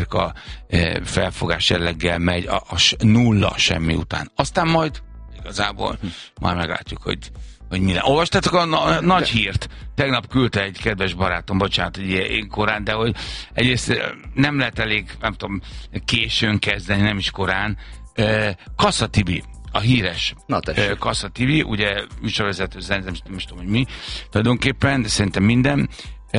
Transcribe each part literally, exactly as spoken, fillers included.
uberka felfogás jelleggel megy a, a nulla semmi után. Aztán majd igazából majd meglátjuk, hogy hogy mi le. Olvastátok a na- nagy hírt? Tegnap küldte egy kedves barátom, bocsánat, hogy ilyen korán, de hogy egyrészt nem lehet elég, nem tudom, későn kezdeni, nem is korán. Kassa Tibi, a híres Kassa Tibi, ugye műsorvezető, nem, nem is tudom, hogy mi, tulajdonképpen, de szerintem minden,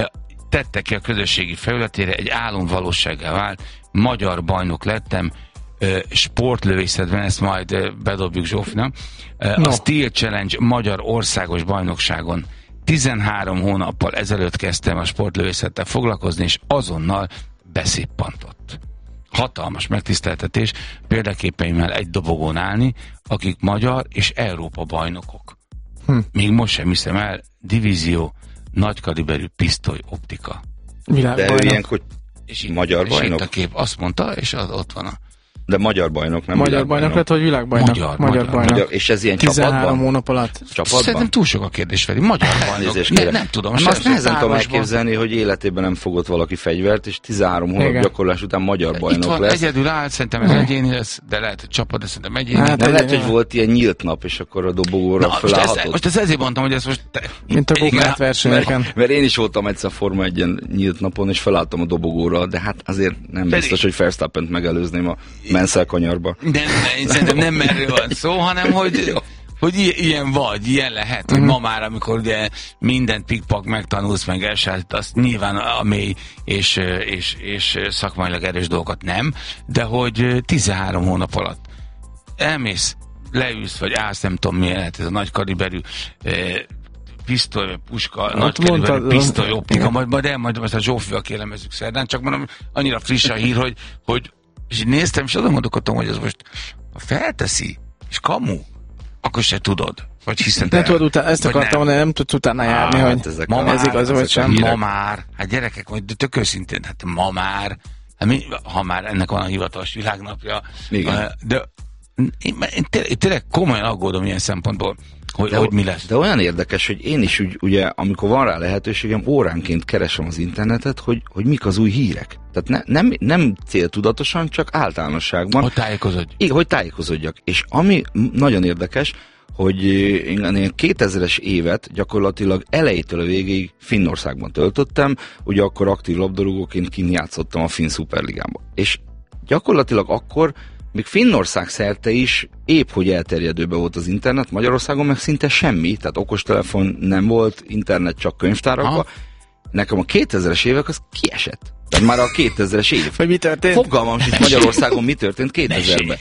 tette ki a közösségi felületére, egy álom valósággá vált, magyar bajnok lettem, sportlövészetben, ezt majd bedobjuk Zsófinak. No. A Steel Challenge magyar országos bajnokságon tizenhárom hónappal ezelőtt kezdtem a sportlövészettel foglalkozni, és azonnal beszippantott. Hatalmas megtiszteltetés, példaképeimmel egy dobogón állni, akik magyar és Európa bajnokok. Hm. Még most sem hiszem el, divízió, nagykaliberű pisztoly optika. De ő ilyenkor és magyar és bajnok? Itt a kép azt mondta, és az ott van a De magyar bajnok, nem magyar bajnok lett, vagy világbajnok? Magyar, magyar, magyar bajnok. Magyar, és ez ilyen tizenhárom csapatban? hónap alatt. Csapatban? Szerintem túl sok a kérdés, Feri. Magyar bajnok. Ne, nem tudom. Nem, azt nehezen tudom párosban. elképzelni, hogy életében nem fogott valaki fegyvert, és tizenhárom hónap Igen. gyakorlás után magyar bajnok Itt van, lesz. egyedül állt, szerintem ez egyéni lesz, de lehet, hogy csapat, de szerintem egyéni. Hát, Nem egyéni. lehet, hogy volt ilyen nyílt nap, és akkor a dobogóra Na, most, ezt, fölállhatott. most ezt ezért mondtam, hogy ez most... Te, Mint a Google versenyeken. Mert, mert én is voltam egyszer Forma egyen nyílt napon, és felálltam a dobogóra, de hát azért nem Pedig- biztos, hogy Verstappent megelőzném a Mansell kanyarba. Nem, nem, szerintem nem erről van szó, hanem hogy, hogy i- ilyen vagy, ilyen lehet, hogy ma már, amikor ugye mindent pikpak megtanulsz, meg elsajátít, azt nyilván a mély és, és, és szakmailag erős dolgokat nem, de hogy tizenhárom hónap alatt elmész, leülsz, vagy állsz, nem tudom milyen lehet ez a nagy kaliberű eh, pisztoly, puska, nagy kaliberű mondtad, pisztoly, optika, igen. majd, majd el, majd most a Zsófival kélemezzük szerdán, csak mondom, annyira friss a hír, hogy, hogy és így néztem, és azon gondolkodtam, hogy ez most ha felteszi, és kamu, akkor se tudod. Vagy hiszen Nem tudod utána, ezt vagy akartam nem. mondani, nem tudsz utána járni, Á, hogy hát ezek Ma a- már, ez igaz, vagy ezek a sem. hírek. Ma már, hát gyerekek, majd tök őszintén, hát ma már, hát mi, ha már ennek van a hivatalos világnapja, Igen. eh, de én, én, tényleg, én tényleg komolyan aggódom ilyen szempontból, hogy, De, hogy mi lesz. de olyan érdekes, hogy én is úgy, ugye, amikor van rá lehetőségem, óránként keresem az internetet, hogy, hogy mik az új hírek. Tehát ne, nem, nem céltudatosan, csak általánosságban. Hogy tájékozódj. Igen, hogy tájékozódjak. És ami nagyon érdekes, hogy én ilyen kétezres évet gyakorlatilag elejétől a végéig Finnországban töltöttem, ugye akkor aktív labdarúgóként kint játszottam a Finn Szuperligában. És gyakorlatilag akkor még Finnország szerte is épp hogy elterjedőbe volt az internet, Magyarországon meg szinte semmi, tehát okostelefon nem volt, internet csak könyvtárakban. Aha. Nekem a kétezres évek az kiesett. Tehát már a kétezres év. Hogy mi történt? Fogalmam sincs Magyarországon mi történt kétezerben.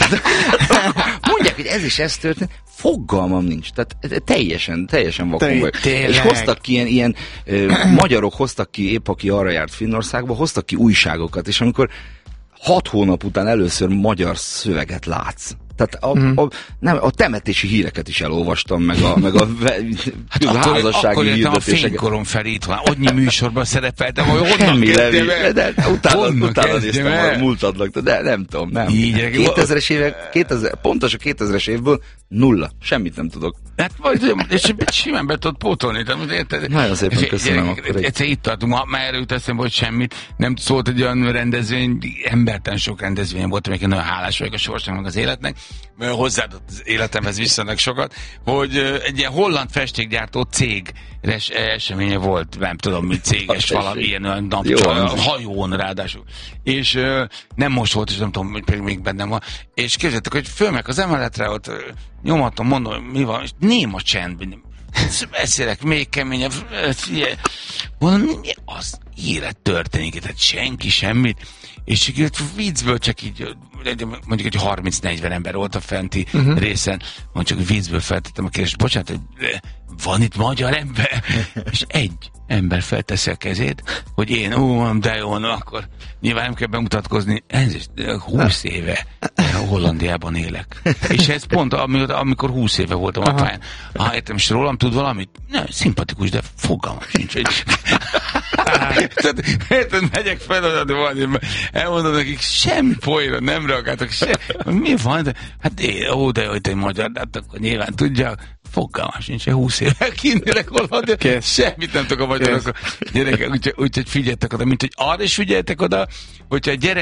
Mondják, hogy ez is ez történt, fogalmam nincs. Tehát teljesen, teljesen vakon Te- vagyok. tényleg. És hoztak ki ilyen, ilyen ö, magyarok hoztak ki, épp aki arra járt Finnországba, hoztak ki újságokat, és amikor hat hónap után először magyar szöveget látsz. Tehát a, mm. a, nem, a temetési híreket is elolvastam, meg a, meg a ve, Hát akkor, házassági akkor jöttem a hirdetéseket. fénykorom fel itt van. Annyi műsorban szerepeltem, hogy honnan Semmi kezdjem levi, el? de, de utána, Honnan utána kezdjem néztem el? a múltadnak, de nem tudom, nem. Így, kétezres évek, kétezer, pontos a kétezres évből nulla, semmit nem tudok. Hát majd, és simán be tudod pótolni. Tehát, érted? Nagyon szépen És- köszönöm gyerekek, akkor egy- Egyszer itt tartunk, ma- már erőt eszembe, hogy semmit. Nem szólt egy olyan rendezvény, embertelen sok rendezvény volt, amiket nagyon hálás vagyok a sorsnak, meg az életnek, mert hozzáadott az életemhez viszonylag sokat, hogy ö, egy ilyen holland festékgyártó cég es- eseménye volt, nem tudom, mi céges Ha, valami tessék. ilyen olyan nap, Jó csak hangzik. hajón ráadásul. És ö, nem most volt, és nem tudom, hogy pedig még bennem van. És képzeljétek, hogy fölmegyek az emeletre, ott ö, nyomatom, mondom, hogy mi van, és néma csend, beszélek még keményebb, figyelj, mondom, mi az élet történik, tehát senki semmit, és így viccből csak így, mondjuk egy harminc-negyven ember volt a fenti uh-huh. részen, mondjuk csak viccből feltettem a kérdést, bocsánat, hogy van itt magyar ember? És egy ember felteszi a kezét, hogy én, ó, mondom, de jó, no, akkor nyilván nem kell bemutatkozni, ez is húsz éve Hollandiában élek. És ez pont amikor, amikor húsz éve voltam a pályán. Ha értem, és rólam tud valamit? Nem, szimpatikus, de fogalmam sincs, hogy... Tehát, érted, megyek fel, de van, elmondom nekik, semmi poénra nem reagáltak, se, mi van, de, hát én, ó, de hogy te magyar, de hát akkor nyilván tudja, fogalmam sincs, hogy húsz éve kinélek valahol, de semmit nem tudok a magyarokról. Gyerekek, úgyhogy úgy, figyeljetek oda, mint hogy arra is figyeljetek oda, hogyha a gyerek